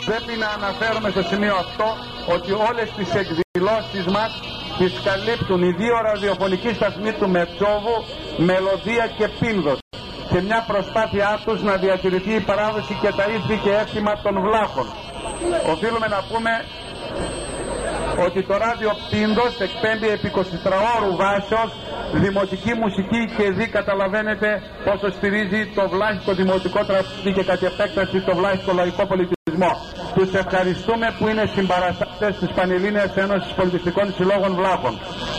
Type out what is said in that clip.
Πρέπει να αναφέρουμε στο σημείο αυτό ότι όλες τις εκδηλώσεις μας τις καλύπτουν οι δύο ραδιοφωνικοί σταθμοί του Μετσόβου, Μελωδία και Πίνδος, σε μια προσπάθειά τους να διατηρηθεί η παράδοση και τα ήθη και έθιμα των βλάχων. Οφείλουμε να πούμε ότι το ράδιο Πίνδος εκπέμπει επί 24ωρου βάσεως δημοτική μουσική και δι καταλαβαίνετε πόσο στηρίζει το βλάχικο δημοτικό τραγούδι και κατ' επέκταση το βλάχικο λαϊκό πολιτισμό. Τους ευχαριστούμε που είναι συμπαραστάτες της Πανελλήνιας Ένωσης Πολιτιστικών Συλλόγων Βλάχων.